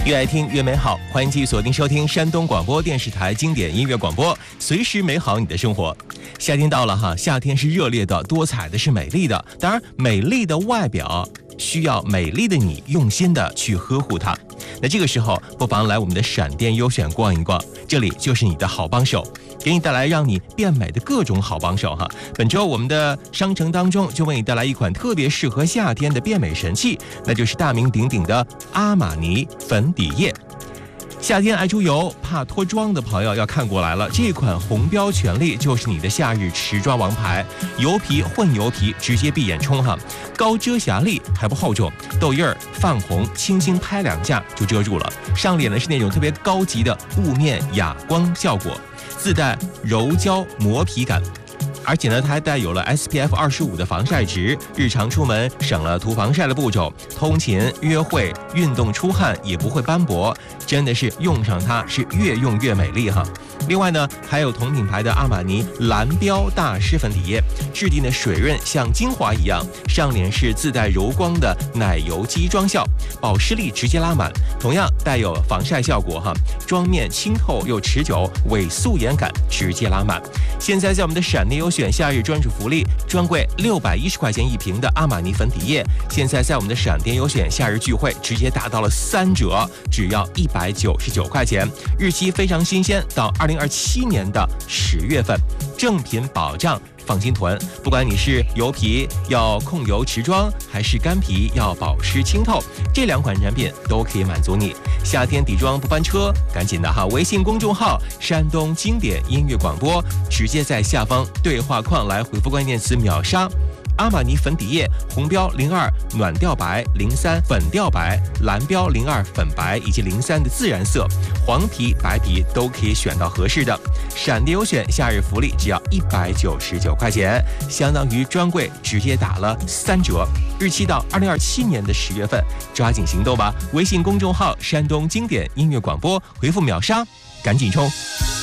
越爱听越美好，欢迎继续锁定收听山东广播电视台经典音乐广播，随时美好你的生活。夏天到了哈，夏天是热烈的、多彩的，是美丽的。当然，美丽的外表需要美丽的你用心的去呵护它。那这个时候，不妨来我们的闪电优选逛一逛，这里就是你的好帮手，给你带来让你变美的各种好帮手哈。本周我们的商城当中就为你带来一款特别适合夏天的变美神器，那就是大名鼎鼎的阿玛尼粉底液。夏天爱出油怕脱妆的朋友要看过来了，这款红标全力就是你的夏日持妆王牌，油皮混油皮直接闭眼冲哈，高遮瑕力还不厚重，痘印儿泛红轻轻拍两下就遮住了，上脸的是那种特别高级的雾面哑光效果，自带柔焦磨皮感。而且呢，它还带有了 SPF25 的防晒值，日常出门省了涂防晒的步骤，通勤、约会、运动出汗也不会斑驳，真的是用上它是越用越美丽哈。另外呢，还有同品牌的阿玛尼蓝标大师粉底液，质地呢水润像精华一样，上脸是自带柔光的奶油肌妆效，保湿力直接拉满，同样带有防晒效果哈，妆面清透又持久，伪素颜感直接拉满。现在在我们的闪电优选夏日专属福利，专柜610块钱一瓶的阿玛尼粉底液，现在在我们的闪电优选夏日聚会直接达到了3折，只要199块钱，日期非常新鲜，到2027年的10月份，正品保障。放心囤，不管你是油皮要控油持妆，还是干皮要保湿清透，这2款产品都可以满足你。夏天底妆不翻车，赶紧的哈！微信公众号山东经典音乐广播，直接在下方对话框来回复关键词秒杀。阿玛尼粉底液红标02暖调白03粉调白，蓝标02粉白以及03的自然色，黄皮白皮都可以选到合适的。闪电优选夏日福利只要199块钱，相当于专柜直接打了3折，日期到2027年的10月份，抓紧行动吧！微信公众号山东经典音乐广播，回复秒杀，赶紧冲！